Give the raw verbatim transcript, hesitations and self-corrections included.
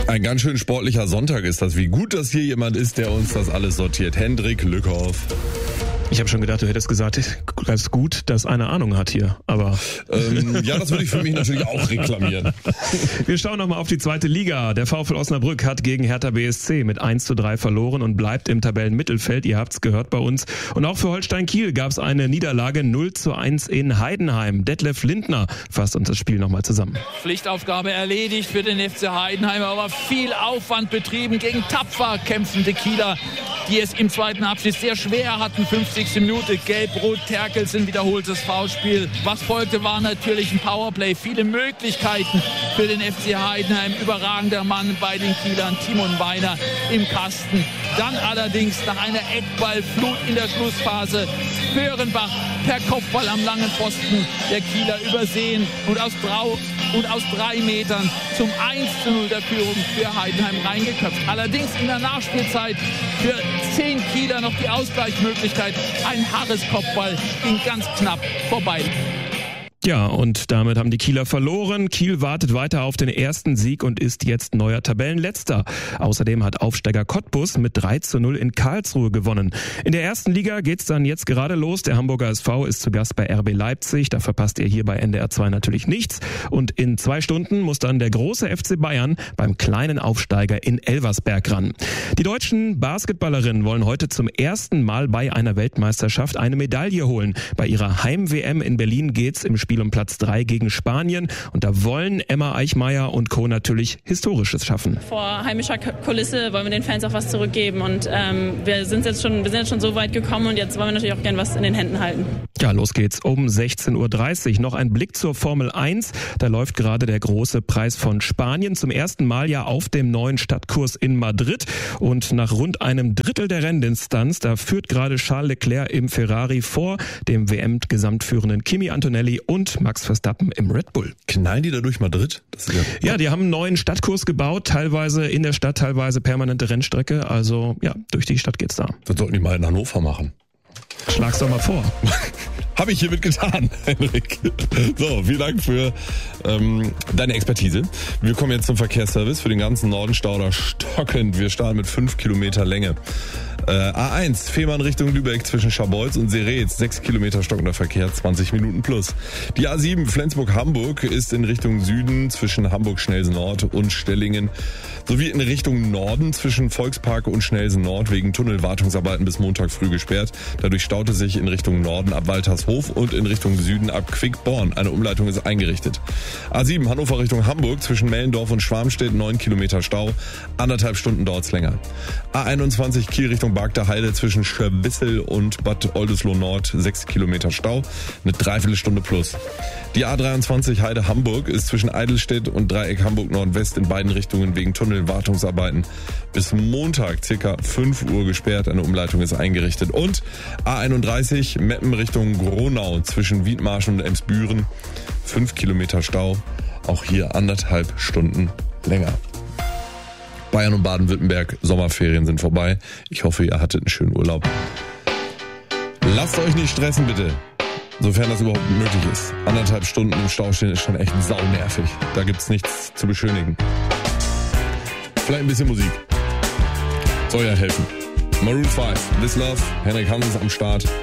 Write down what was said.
Ein ganz schön sportlicher Sonntag ist das. Wie gut, dass hier jemand ist, der uns das alles sortiert. Hendrik Lückhoff. Ich habe schon gedacht, du hättest gesagt, ganz gut, dass einer Ahnung hat hier, aber... Ähm, ja, das würde ich für mich natürlich auch reklamieren. Wir schauen nochmal auf die zweite Liga. Der VfL Osnabrück hat gegen Hertha B S C mit eins zu drei verloren und bleibt im Tabellenmittelfeld. Ihr habt's gehört bei uns. Und auch für Holstein Kiel gab es eine Niederlage null zu eins in Heidenheim. Detlef Lindner fasst uns das Spiel nochmal zusammen. Pflichtaufgabe erledigt für den F C Heidenheim, aber viel Aufwand betrieben gegen tapfer kämpfende Kieler, die es im zweiten Abschnitt sehr schwer hatten. fünfzigste Minute, Gelb-Rot, Terkelsen, wiederholtes Foulspiel. Was folgte, war natürlich ein Powerplay. Viele Möglichkeiten für den F C Heidenheim. Überragender Mann bei den Kielern, Timon Weiner im Kasten. Dann allerdings nach einer Eckballflut in der Schlussphase Föhrenbach per Kopfball am langen Pfosten der Kieler übersehen und aus, Trau und aus drei Metern zum eins zu null der Führung für Heidenheim reingeköpft. Allerdings in der Nachspielzeit für zehn Kieler noch die Ausgleichsmöglichkeit. Ein Harris Kopfball ging ganz knapp vorbei. Ja, und damit haben die Kieler verloren. Kiel wartet weiter auf den ersten Sieg und ist jetzt neuer Tabellenletzter. Außerdem hat Aufsteiger Cottbus mit drei zu null in Karlsruhe gewonnen. In der ersten Liga geht's dann jetzt gerade los. Der Hamburger S V ist zu Gast bei R B Leipzig. Da verpasst ihr hier bei N D R zwei natürlich nichts. Und in zwei Stunden muss dann der große F C Bayern beim kleinen Aufsteiger in Elversberg ran. Die deutschen Basketballerinnen wollen heute zum ersten Mal bei einer Weltmeisterschaft eine Medaille holen. Bei ihrer Heim-W M in Berlin geht's im Spiel um Platz drei gegen Spanien und da wollen Emma Eichmeier und Co. natürlich Historisches schaffen. Vor heimischer Kulisse wollen wir den Fans auch was zurückgeben und ähm, wir sind jetzt schon, wir sind jetzt schon so weit gekommen und jetzt wollen wir natürlich auch gern was in den Händen halten. Ja, los geht's um sechzehn Uhr dreißig. Noch ein Blick zur Formel eins. Da läuft gerade der große Preis von Spanien zum ersten Mal ja auf dem neuen Stadtkurs in Madrid und nach rund einem Drittel der Renndistanz, da führt gerade Charles Leclerc im Ferrari vor dem W M-Gesamtführenden Kimi Antonelli und Und Max Verstappen im Red Bull. Knallen die da durch Madrid? Das ist ja, ja, die haben einen neuen Stadtkurs gebaut, teilweise in der Stadt, teilweise permanente Rennstrecke. Also ja, durch die Stadt geht's da. Das sollten die mal in Hannover machen. Schlag's doch mal vor. Habe ich hiermit getan, Henrik. So, vielen Dank für ähm, deine Expertise. Wir kommen jetzt zum Verkehrsservice für den ganzen Norden. Stauder stockend. Wir starten mit fünf Kilometer Länge. Äh, A eins, Fehmarn Richtung Lübeck zwischen Scharbeutz und Seretz. sechs Kilometer stockender Verkehr, zwanzig Minuten plus. Die A sieben, Flensburg-Hamburg, ist in Richtung Süden zwischen Hamburg-Schnelsen-Nord und Stellingen. Sowie in Richtung Norden zwischen Volkspark und Schnelsen-Nord wegen Tunnelwartungsarbeiten bis Montag früh gesperrt. Dadurch staute sich in Richtung Norden ab Waltershof und in Richtung Süden ab Quickborn. Eine Umleitung ist eingerichtet. A sieben, Hannover Richtung Hamburg zwischen Mellendorf und Schwarmstedt, neun Kilometer Stau. Anderthalb Stunden dauert's länger. A einundzwanzig, Kiel Richtung Bargter Heide zwischen Schörwissel und Bad Oldesloe Nord, sechs Kilometer Stau. Eine Dreiviertelstunde plus. Die A dreiundzwanzig Heide Hamburg ist zwischen Eidelstedt und Dreieck Hamburg Nordwest in beiden Richtungen wegen Tunnelwartungsarbeiten bis Montag circa fünf Uhr gesperrt. Eine Umleitung ist eingerichtet. Und A einunddreißig Meppen Richtung Gronau zwischen Wiedmarschen und Emsbüren, fünf Kilometer Stau. Auch hier anderthalb Stunden länger. Bayern und Baden-Württemberg, Sommerferien sind vorbei. Ich hoffe, ihr hattet einen schönen Urlaub. Lasst euch nicht stressen, bitte. Sofern das überhaupt möglich ist. Anderthalb Stunden im Stau stehen ist schon echt saunervig. Da gibt's nichts zu beschönigen. Vielleicht ein bisschen Musik. Soll ja helfen. Maroon five, This Love, Henrik Hansens am Start.